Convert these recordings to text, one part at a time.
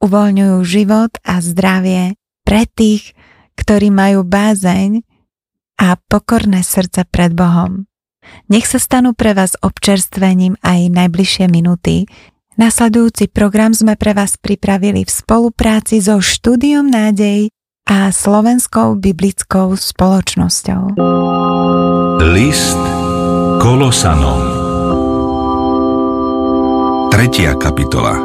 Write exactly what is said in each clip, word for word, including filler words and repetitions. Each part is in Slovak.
uvoľňujú život a zdravie pre tých, ktorí majú bázeň a pokorné srdce pred Bohom. Nech sa stanú pre vás občerstvením aj najbližšie minúty. Nasledujúci program sme pre vás pripravili v spolupráci so Štúdiom Nádej a Slovenskou biblickou spoločnosťou. List Kolosanom. Tretia kapitola.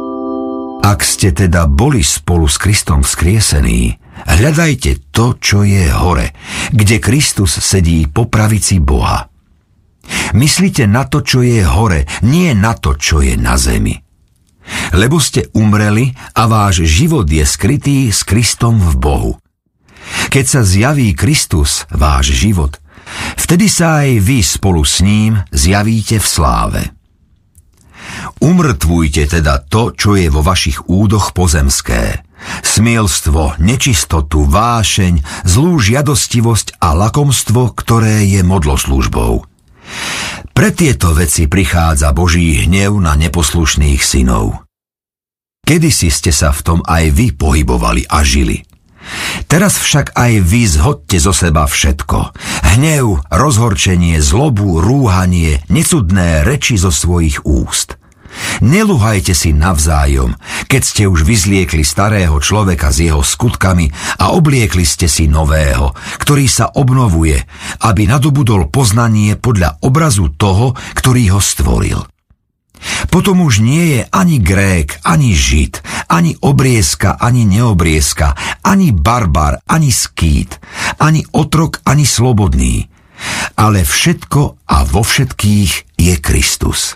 Ak ste teda boli spolu s Kristom vzkriesení, hľadajte to, čo je hore, kde Kristus sedí po pravici Boha. Myslite na to, čo je hore, nie na to, čo je na zemi. Lebo ste umreli a váš život je skrytý s Kristom v Bohu. Keď sa zjaví Kristus, váš život, vtedy sa aj vy spolu s ním zjavíte v sláve. Umrtvujte teda to, čo je vo vašich údoch pozemské. Smilstvo, nečistotu, vášeň, zlú žiadostivosť a lakomstvo, ktoré je modloslúžbou. Pre tieto veci prichádza Boží hnev na neposlušných synov. Kedysi ste sa v tom aj vy pohybovali a žili. Teraz však aj vy zhodte zo seba všetko. Hnev, rozhorčenie, zlobu, rúhanie, necudné reči zo svojich úst. Neluhajte si navzájom, keď ste už vyzliekli starého človeka s jeho skutkami a obliekli ste si nového, ktorý sa obnovuje, aby nadobudol poznanie podľa obrazu toho, ktorý ho stvoril. Potom už nie je ani Grék, ani Žid, ani obriezka, ani neobriezka, ani barbar, ani skýt, ani otrok, ani slobodný, ale všetko a vo všetkých je Kristus.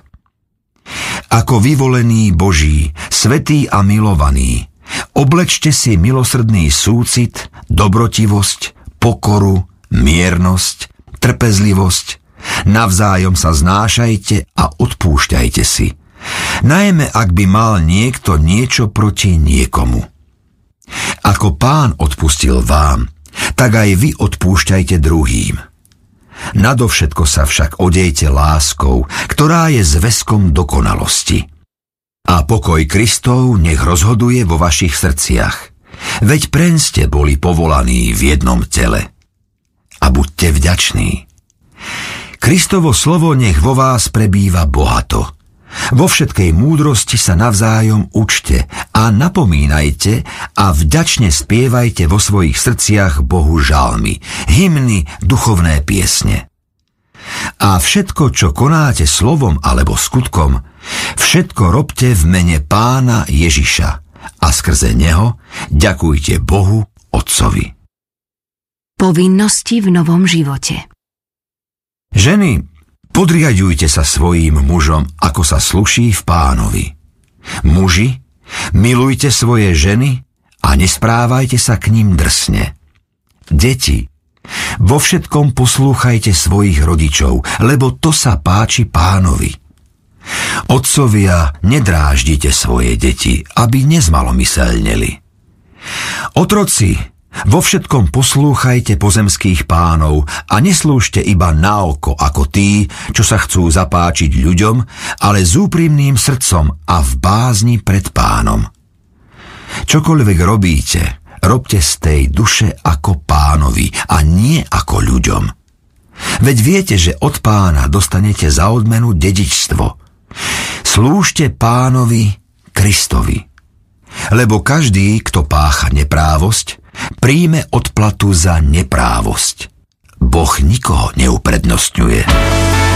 Ako vyvolený Boží, svätý a milovaný, oblečte si milosrdný súcit, dobrotivosť, pokoru, miernosť, trpezlivosť, navzájom sa znášajte a odpúšťajte si, najmä ak by mal niekto niečo proti niekomu. Ako Pán odpustil vám, tak aj vy odpúšťajte druhým. Nadovšetko sa však odejte láskou, ktorá je zväzkom dokonalosti. A pokoj Kristov nech rozhoduje vo vašich srdciach, veď preň ste boli povolaní v jednom tele. A buďte vďační. Kristovo slovo nech vo vás prebýva bohato. Vo všetkej múdrosti sa navzájom učte a napomínajte a vďačne spievajte vo svojich srdciach Bohu žalmy, hymny, duchovné piesne. A všetko, čo konáte slovom alebo skutkom, všetko robte v mene Pána Ježiša a skrze neho ďakujte Bohu Otcovi. Povinnosti v novom živote. Ženy, podriaďujte sa svojím mužom, ako sa sluší v Pánovi. Muži, milujte svoje ženy a nesprávajte sa k ním drsne. Deti, vo všetkom poslúchajte svojich rodičov, lebo to sa páči Pánovi. Otcovia, nedráždite svoje deti, aby nezmalomyselneli. Otroci, vo všetkom poslúchajte pozemských pánov a neslúžte iba na oko ako tí, čo sa chcú zapáčiť ľuďom, ale s úprimným srdcom a v bázni pred Pánom. Čokoľvek robíte, robte z tej duše ako Pánovi a nie ako ľuďom. Veď viete, že od Pána dostanete za odmenu dedičstvo. Slúžte Pánovi Kristovi. Lebo každý, kto pácha neprávosť, príjme odplatu za neprávosť. Boh nikoho neuprednostňuje.